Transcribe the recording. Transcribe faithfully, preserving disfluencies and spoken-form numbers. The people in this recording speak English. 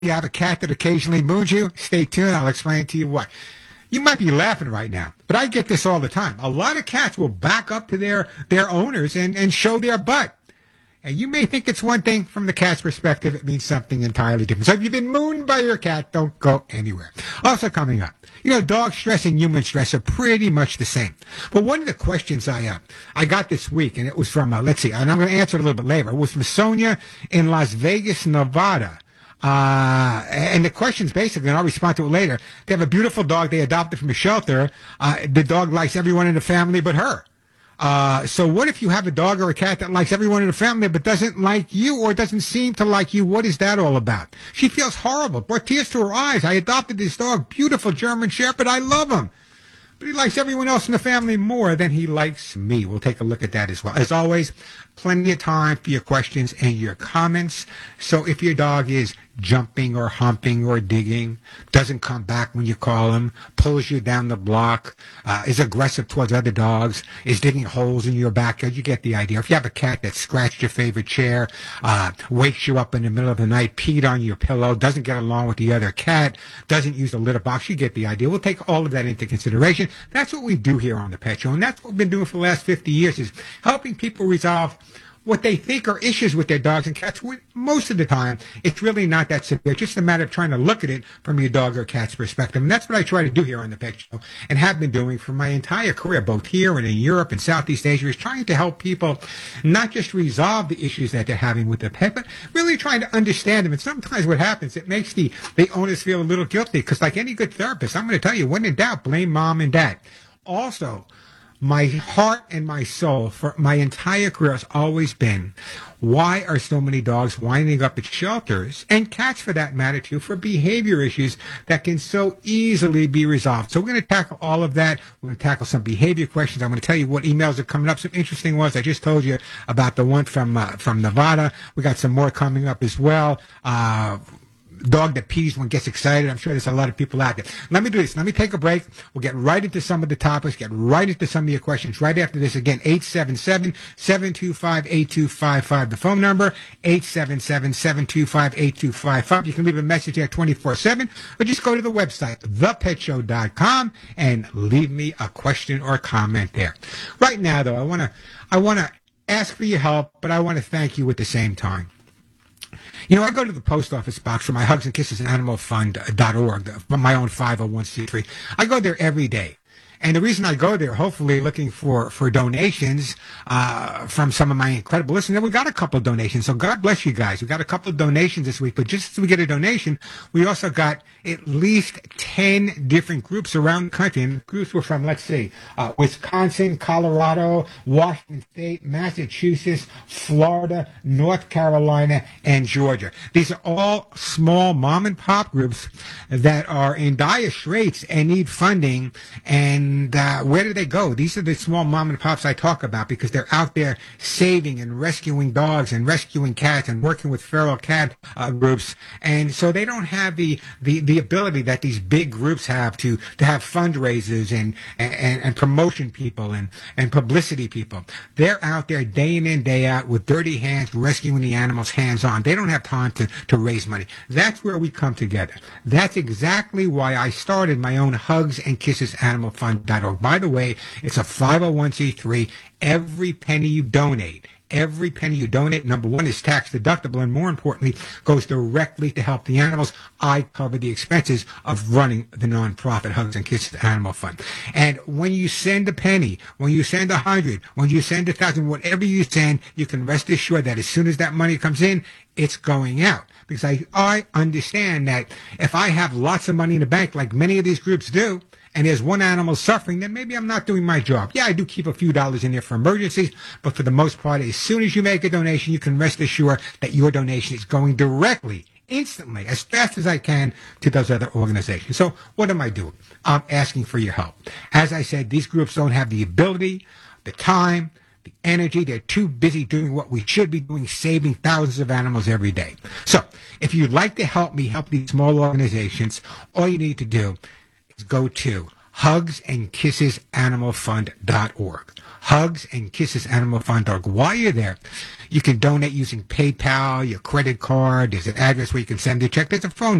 You have a cat that occasionally moons you? Stay tuned. I'll explain to you why. You might be laughing right now, but I get this all the time. A lot of cats will back up to their, their owners and, and show their butt. And you may think it's one thing. From the cat's perspective, it means something entirely different. So if you've been mooned by your cat, don't go anywhere. Also coming up, you know, dog stress and human stress are pretty much the same. But one of the questions I uh, I got this week, and it was from, uh, let's see, and I'm going to answer it a little bit later. It was from Sonia in Las Vegas, Nevada. Uh, and the question's basically, and I'll respond to it later, they have a beautiful dog they adopted from a shelter. Uh, the dog likes everyone in the family but her. Uh, so what if you have a dog or a cat that likes everyone in the family but doesn't like you or doesn't seem to like you? What is that all about? She feels horrible, brought tears to her eyes. I adopted this dog, beautiful German Shepherd. I love him. But he likes everyone else in the family more than he likes me. We'll take a look at that as well. As always, plenty of time for your questions and your comments. So if your dog is jumping or humping or digging, doesn't come back when you call him, pulls you down the block, uh, is aggressive towards other dogs, is digging holes in your backyard, you get the idea. If you have a cat that scratched your favorite chair, uh, wakes you up in the middle of the night, peed on your pillow, doesn't get along with the other cat, doesn't use the litter box, you get the idea. We'll take all of that into consideration. That's what we do here on the Pet Show, and that's what we've been doing for the last fifty years, is helping people resolve what they think are issues with their dogs and cats. Most of the time, it's really not that severe. It's just a matter of trying to look at it from your dog or cat's perspective. And that's what I try to do here on the Pet Show and have been doing for my entire career, both here and in Europe and Southeast Asia, is trying to help people not just resolve the issues that they're having with their pet, but really trying to understand them. And sometimes what happens, it makes the, the owners feel a little guilty, because like any good therapist, I'm going to tell you, when in doubt, blame mom and dad. Also, my heart and my soul for my entire career has always been, why are so many dogs winding up at shelters, and cats for that matter too, for behavior issues that can so easily be resolved? So we're going to tackle all of that. We're going to tackle some behavior questions. I'm going to tell you what emails are coming up. Some interesting ones. I just told you about the one from uh, from Nevada. We got some more coming up as well. Uh, Dog that pees when gets excited. I'm sure there's a lot of people out there. Let me do this. Let me take a break. We'll get right into some of the topics, get right into some of your questions right after this. Again, eight seven seven, seven two five, eight two five five. The phone number, eight seven seven, seven two five, eight two five five. You can leave a message there twenty-four seven, or just go to the website, the pet show dot com, and leave me a question or comment there. Right now, though, I want to I want to ask for your help, but I want to thank you at the same time. You know, I go to the post office box for my Hugs and Kisses Animal Fund dot org, my own five oh one c three. I go there every day. And the reason I go there, hopefully looking for, for donations uh, from some of my incredible listeners, we got a couple of donations. So God bless you guys. We got a couple of donations this week. But just as we get a donation, we also got at least ten different groups around the country. And the groups were from, let's see, uh, Wisconsin, Colorado, Washington State, Massachusetts, Florida, North Carolina, and Georgia. These are all small mom and pop groups that are in dire straits and need funding. And And uh, where do they go? These are the small mom and pops I talk about, because they're out there saving and rescuing dogs and rescuing cats and working with feral cat uh, groups. And so they don't have the, the, the ability that these big groups have to, to have fundraisers and, and, and promotion people and, and publicity people. They're out there day in and day out with dirty hands, rescuing the animals hands on. They don't have time to, to raise money. That's where we come together. That's exactly why I started my own Hugs and Kisses Animal Fund. By the way, it's a five oh one c three. Every penny you donate, every penny you donate, number one, is tax deductible, and more importantly, goes directly to help the animals. I cover the expenses of running the nonprofit Hugs and Kisses Animal Fund. And when you send a penny, when you send a hundred, when you send a thousand, whatever you send, you can rest assured that as soon as that money comes in, it's going out. Because I, I understand that if I have lots of money in the bank, like many of these groups do, and there's one animal suffering, then maybe I'm not doing my job. Yeah, I do keep a few dollars in there for emergencies, but for the most part, as soon as you make a donation, you can rest assured that your donation is going directly, instantly, as fast as I can, to those other organizations. So what am I doing? I'm asking for your help. As I said, these groups don't have the ability, the time, the energy. They're too busy doing what we should be doing, saving thousands of animals every day. So if you'd like to help me help these small organizations, all you need to do, go to hugs and kisses animal fund dot org. hugs and kisses animal fund dot org. While you're there, you can donate using PayPal, your credit card. There's an address where you can send a check. There's a phone